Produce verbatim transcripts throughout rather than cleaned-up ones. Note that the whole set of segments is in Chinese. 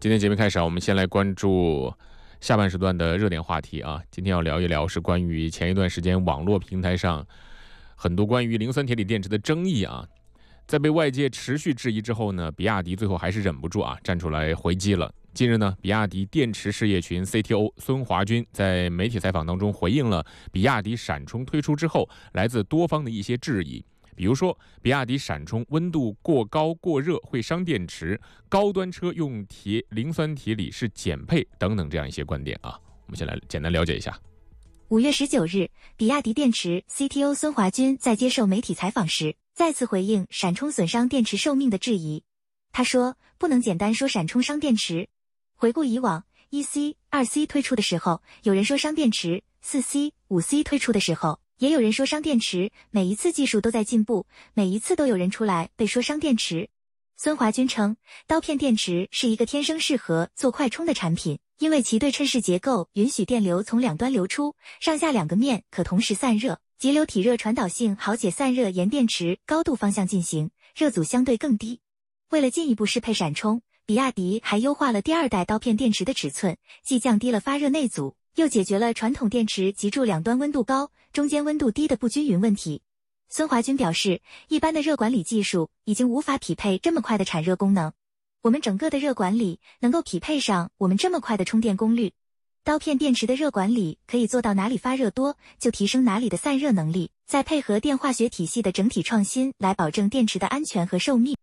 今天节目开始啊，我们先来关注下半时段的热点话题啊。今天要聊一聊是关于前一段时间网络平台上很多关于磷酸铁锂电池的争议啊。在被外界持续质疑之后呢，比亚迪最后还是忍不住啊，站出来回击了。近日呢，比亚迪电池事业群 C T O 孙华军在媒体采访当中回应了比亚迪闪充推出之后来自多方的一些质疑。比如说，比亚迪闪充温度过高过热会伤电池，高端车用铁磷酸铁锂是减配等等这样一些观点啊，我们先来简单了解一下。 五月十九日，比亚迪电池 C T O 孙华军在接受媒体采访时，再次回应闪充损伤电池寿命的质疑。他说，不能简单说闪充伤电池。回顾以往，一 C、二 C 推出的时候，有人说伤电池；四 C、五 C 推出的时候，也有人说伤电池，每一次技术都在进步，每一次都有人出来被说伤电池。孙华军称，刀片电池是一个天生适合做快充的产品，因为其对称式结构允许电流从两端流出，上下两个面可同时散热，节流体热传导性好且散热沿电池高度方向进行，热阻相对更低。为了进一步适配闪充，比亚迪还优化了第二代刀片电池的尺寸，既降低了发热内阻，又解决了传统电池集住两端温度高、中间温度低的不均匀问题。孙华军表示，一般的热管理技术已经无法匹配这么快的产热功能，我们整个的热管理能够匹配上我们这么快的充电功率。刀片电池的热管理可以做到哪里发热多就提升哪里的散热能力，再配合电化学体系的整体创新来保证电池的安全和寿命。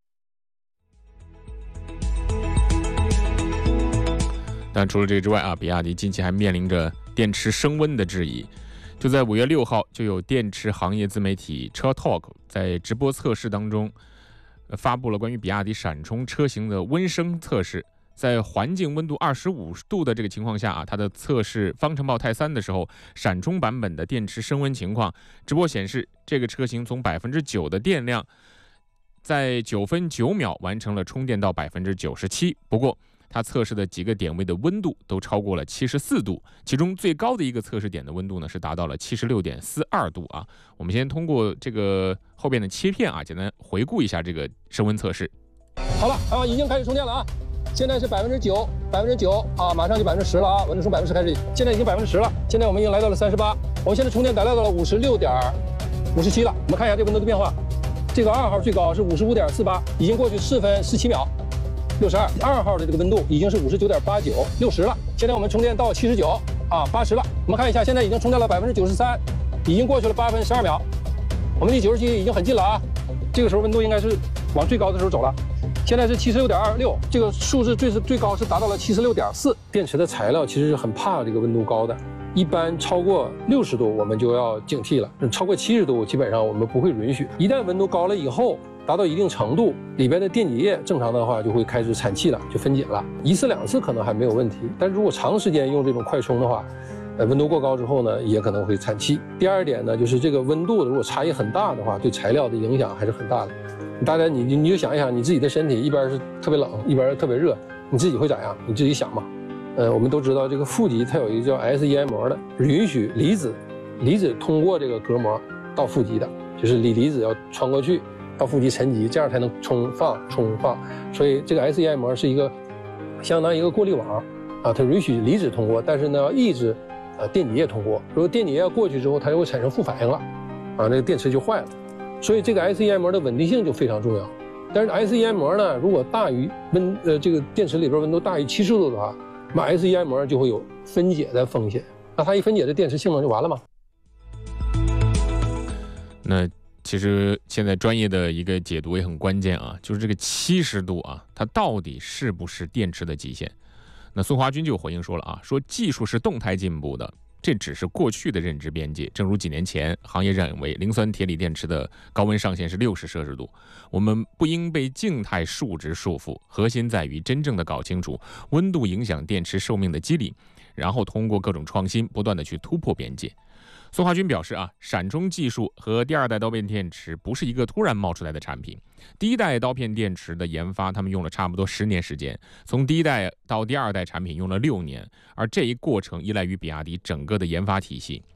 但除了这个之外啊，比亚迪近期还面临着电池升温的质疑。就在五月六号，就有电池行业自媒体车 Talk 在直播测试当中，发布了关于比亚迪闪充车型的温升测试。在环境温度二十五度的这个情况下啊，它的测试方程豹钛三的时候，闪充版本的电池升温情况，直播显示这个车型从百分之九的电量，在九分九秒完成了充电到百分之九十七。不过，它测试的几个点位的温度都超过了七十四度，其中最高的一个测试点的温度呢是达到了七十六点四二度啊。我们先通过这个后边的切片啊，简单回顾一下这个升温测试。 好了啊，已经开始充电了啊！现在是百分之九，百分之九啊，马上就百分之十了啊！温度从百分之十开始，现在已经百分之十了。现在我们已经来到了三十八，我们现在充电达到了五十六点五十七了。我们看一下这温度的变化，这个二号最高是五十五点四八，已经过去四分十七秒。六十二，二号的这个温度已经是五十九点八九，六十了。现在我们充电到七十九啊，八十了。我们看一下，现在已经充到了百分之九十三，已经过去了八分十二秒。我们离九十七已经很近了啊，这个时候温度应该是往最高的时候走了。现在是七十六点二六，这个数字最是最高是达到了七十六点四。电池的材料其实是很怕这个温度高的，一般超过六十度我们就要警惕了，超过七十度基本上我们不会允许。一旦温度高了以后，达到一定程度，里边的电解液正常的话就会开始产气了，就分解了。一次两次可能还没有问题，但是如果长时间用这种快充的话，呃，温度过高之后呢，也可能会产气。第二点呢，就是这个温度如果差异很大的话，对材料的影响还是很大的。大家你你你就想一想，你自己的身体一边是特别冷，一边特别热，你自己会咋样？你自己想嘛。呃，我们都知道这个负极它有一个叫 S E I 膜的，允许离子离子通过这个隔膜到负极的，就是锂离子要穿过去。到负极沉积，这样才能充放充放，所以这个 S E I 膜是一个相当于一个过滤网啊，它允许离子通过，但是呢要抑制呃电解液通过。如果电解液过去之后，它就会产生负反应了，啊，那个电池就坏了。所以这个 S E I 膜的稳定性就非常重要。但是 S E I 膜呢，如果大于温呃这个电池里边温度大于七十度的话，那么 S E I 膜就会有分解的风险。那它一分解，这电池性能就完了吗？ 那。其实现在专业的一个解读也很关键啊，就是这个七十度啊，它到底是不是电池的极限？那孙华军就回应说了啊，说技术是动态进步的，这只是过去的认知边界。正如几年前行业认为磷酸铁锂电池的高温上限是六十摄氏度，我们不应被静态数值束缚，核心在于真正的搞清楚温度影响电池寿命的机理，然后通过各种创新不断的去突破边界。孙华军表示啊，闪充技术和第二代刀片电池不是一个突然冒出来的产品。第一代刀片电池的研发，他们用了差不多十年时间，从第一代到第二代产品用了六年，而这一过程依赖于比亚迪整个的研发体系。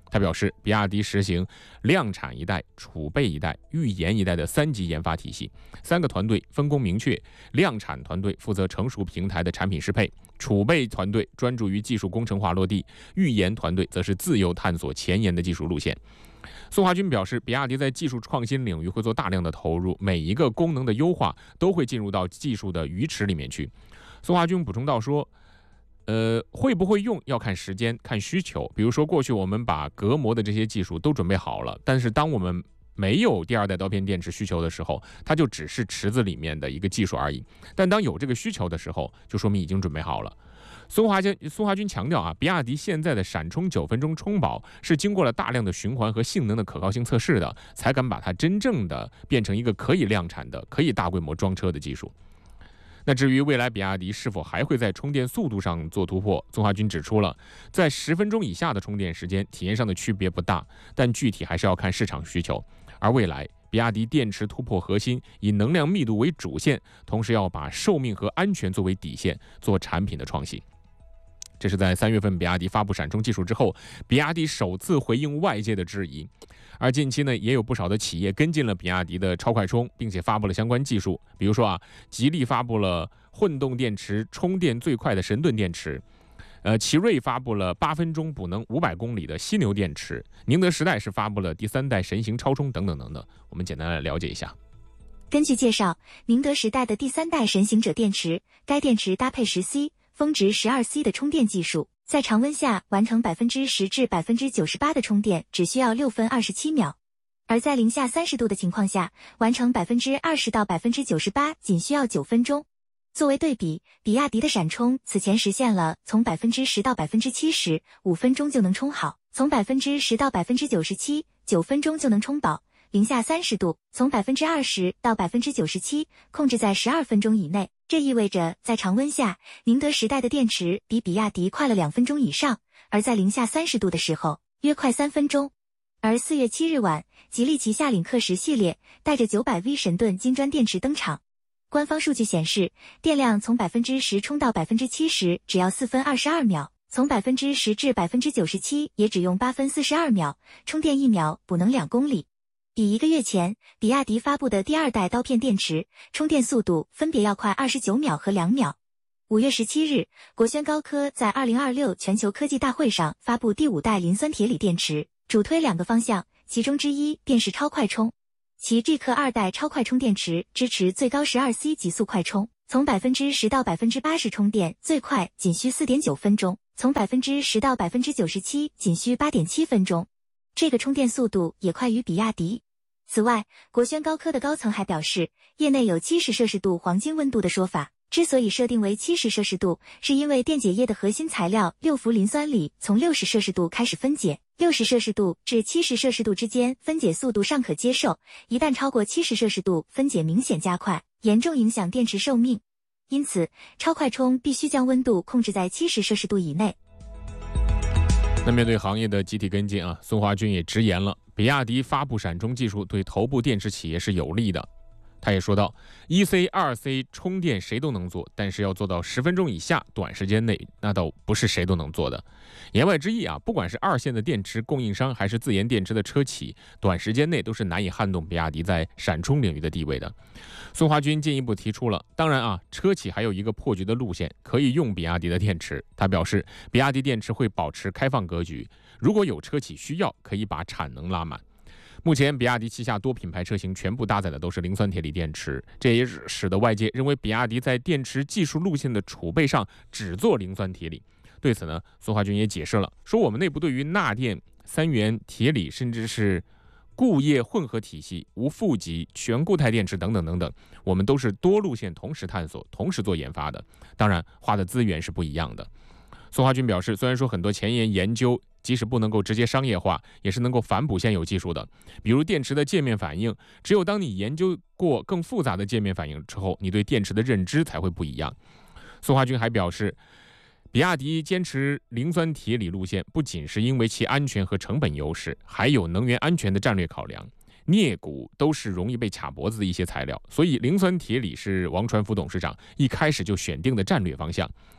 他表示，比亚迪实行量产一代、储备一代、预研一代的三级研发体系，三个团队分工明确，量产团队负责成熟平台的产品适配，储备团队专注于技术工程化落地，预研团队则是自由探索前沿的技术路线。宋华军表示，比亚迪在技术创新领域会做大量的投入，每一个功能的优化都会进入到技术的鱼池里面去。宋华军补充到说，呃，会不会用要看时间、看需求。比如说，过去我们把隔膜的这些技术都准备好了，但是当我们没有第二代刀片电池需求的时候，它就只是池子里面的一个技术而已。但当有这个需求的时候，就说明已经准备好了。松华军松华军强调啊，比亚迪现在的闪充九分钟充饱是经过了大量的循环和性能的可靠性测试的，才敢把它真正的变成一个可以量产的、可以大规模装车的技术。那至于未来比亚迪是否还会在充电速度上做突破，宗华军指出了，在十分钟以下的充电时间，体验上的区别不大，但具体还是要看市场需求。而未来，比亚迪电池突破核心，以能量密度为主线，同时要把寿命和安全作为底线，做产品的创新。这是在三月份比亚迪发布闪充技术之后，比亚迪首次回应外界的质疑。而近期呢，也有不少的企业跟进了比亚迪的超快充，并且发布了相关技术。比如说啊，吉利发布了混动电池充电最快的神盾电池，呃，奇瑞发布了八分钟补能五百公里的犀牛电池，宁德时代是发布了第三代神行超充等等等等。我们简单来了解一下。 根据介绍，宁德时代的第三代神行者电池，该电池搭配十 C、峰值十二 C 的充电技术。在常温下完成 百分之十 至 百分之九十八 的充电只需要六分二十七秒，而在零下三十度的情况下，完成 百分之二十 到 百分之九十八 仅需要九分钟。作为对比，比亚迪的闪充此前实现了从 百分之十 到 百分之七十 五分钟就能充好，从 百分之十 到 百分之九十七 九分钟就能充饱，零下三十度从 百分之二十 到 百分之九十七 控制在十二分钟以内。这意味着在常温下，宁德时代的电池比比亚迪快了两分钟以上，而在零下三十度的时候约快三分钟。而四月七日晚，吉利旗下领克十系列带着 九百 V 神盾金砖电池登场。官方数据显示，电量从 百分之十 充到 百分之七十 只要四分二十二秒，从 百分之十 至 百分之九十七 也只用八分四十二秒，充电一秒补能两公里。比一个月前，比亚迪发布的第二代刀片电池充电速度分别要快二十九秒和两秒。五月十七日，国轩高科在二零二六全球科技大会上发布第五代磷酸铁锂电池，主推两个方向，其中之一便是超快充。其 G 克二代超快充电池支持最高 十二 C 极速快充，从 百分之十 到 百分之八十 充电最快仅需 四点九分钟，从 百分之十 到 百分之九十七 仅需 八点七分钟。这个充电速度也快于比亚迪。此外，国轩高科的高层还表示，业内有七十摄氏度黄金温度的说法，之所以设定为七十摄氏度，是因为电解液的核心材料六氟磷酸锂从六十摄氏度开始分解，六十摄氏度至七十摄氏度之间分解速度尚可接受，一旦超过七十摄氏度，分解明显加快，严重影响电池寿命。因此，超快充必须将温度控制在七十摄氏度以内。 那面对行业的集体跟进啊，孙华军也直言了，比亚迪发布闪充技术对头部电池企业是有利的。他也说到，一 C、二 C 充电谁都能做，但是要做到十分钟以下，短时间内那倒不是谁都能做的。言外之意啊，不管是二线的电池供应商，还是自研电池的车企，短时间内都是难以撼动比亚迪在闪充领域的地位的。孙华军进一步提出了，当然啊，车企还有一个破局的路线，可以用比亚迪的电池。他表示，比亚迪电池会保持开放格局，如果有车企需要，可以把产能拉满。目前，比亚迪旗下多品牌车型全部搭载的都是磷酸铁锂电池，这也使得外界认为比亚迪在电池技术路线的储备上只做磷酸铁锂。对此呢，孙华军也解释了，说我们内部对于钠电、三元铁锂，甚至是固液混合体系、无负极、全固态电池等等等等，我们都是多路线同时探索、同时做研发的，当然花的资源是不一样的。孙华军表示，虽然说很多前沿研究即使不能够直接商业化，也是能够反哺现有技术的，比如电池的界面反应，只有当你研究过更复杂的界面反应之后，你对电池的认知才会不一样。孙华军还表示，比亚迪坚持磷酸铁锂路线，不仅是因为其安全和成本优势，还有能源安全的战略考量。镍钴都是容易被卡脖子的一些材料，所以磷酸铁锂是王传福董事长一开始就选定的战略方向。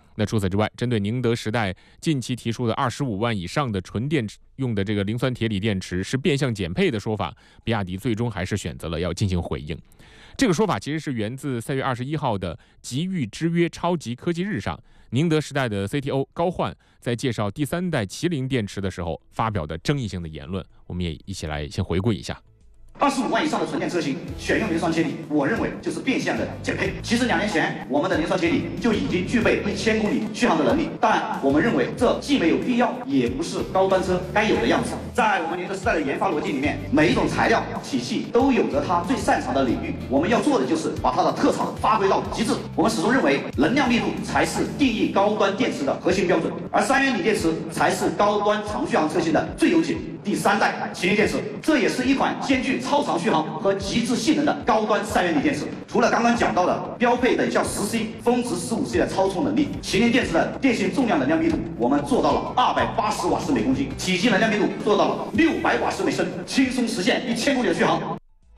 那除此之外，针对宁德时代近期提出的二十五万以上的纯电用的这个磷酸铁锂电池是变相减配的说法，比亚迪最终还是选择了要进行回应。这个说法其实是源自三月二十一号的极域之约超级科技日上，宁德时代的 C T O 高焕在介绍第三代麒麟电池的时候发表的争议性的言论，我们也一起来先回顾一下。 二十五万以上的纯电车型选用磷酸铁锂，我认为就是变相的减配。其实两年前我们的磷酸铁锂就已经具备一千公里续航的能力，但我们认为这既没有必要，也不是高端车该有的样子。在我们宁德时代的研发逻辑里面，每一种材料体系都有着它最擅长的领域，我们要做的就是把它的特长发挥到极致。我们始终认为能量密度才是定义高端电池的核心标准，而三元锂电池才是高端长续航车型的最优解。第三代麒麟电池，这也是一款兼具超长续航和极致性能的高端三元锂电池。除了刚刚讲到的标配等效十 C、峰值十五 C 的超充能力，麒麟电池的电性重量能量密度我们做到了二百八十瓦时每公斤，体积能量密度做到了六百瓦时每升，轻松实现一千公里的续航。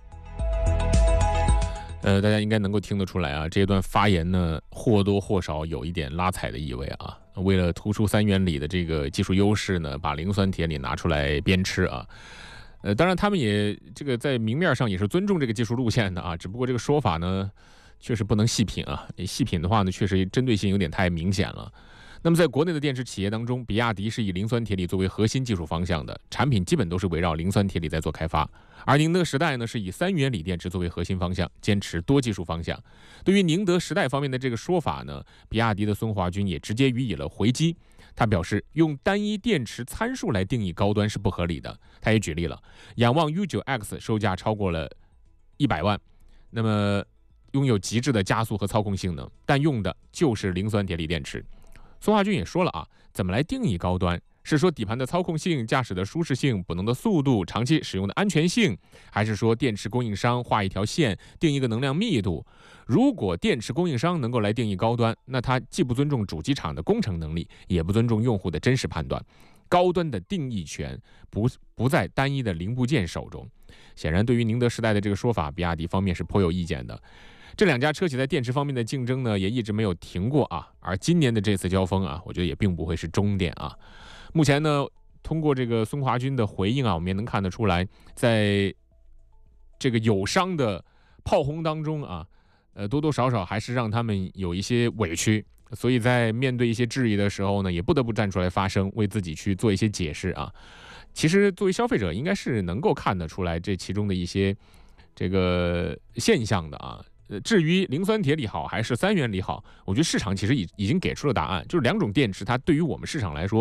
呃，大家应该能够听得出来啊，这段发言呢或多或少有一点拉踩的意味啊。为了突出三元锂的这个技术优势呢，把磷酸铁锂拿出来鞭笞啊。呃，当然他们也这个在明面上也是尊重这个技术路线的啊，只不过这个说法呢确实不能细品啊，细品的话呢确实针对性有点太明显了。那么在国内的电池企业当中，比亚迪是以磷酸铁锂作为核心技术方向的，产品基本都是围绕磷酸铁锂在做开发。而宁德时代呢是以三元锂电池作为核心方向，坚持多技术方向。对于宁德时代方面的这个说法呢，比亚迪的孙华军也直接予以了回击。他表示，用单一电池参数来定义高端是不合理的。他也举例了，仰望 U 九 X 售价超过了一百万，那么拥有极致的加速和操控性能，但用的就是磷酸铁锂电池。孙华军也说了啊，怎么来定义高端？是说底盘的操控性、驾驶的舒适性、补能的速度、长期使用的安全性，还是说电池供应商画一条线，定一个能量密度？如果电池供应商能够来定义高端，那它既不尊重主机厂的工程能力，也不尊重用户的真实判断。高端的定义权不不在单一的零部件手中。显然，对于宁德时代的这个说法，比亚迪方面是颇有意见的。这两家车企在电池方面的竞争呢，也一直没有停过啊。而今年的这次交锋啊，我觉得也并不会是终点啊。目前呢，通过这个孙华军的回应啊，我们也能看得出来，在这个友商的炮轰当中啊，呃，多多少少还是让他们有一些委屈，所以在面对一些质疑的时候呢，也不得不站出来发声，为自己去做一些解释啊。其实作为消费者，应该是能够看得出来这其中的一些这个现象的啊。至于磷酸铁锂好还是三元锂好，我觉得市场其实已已经给出了答案，就是两种电池它对于我们市场来说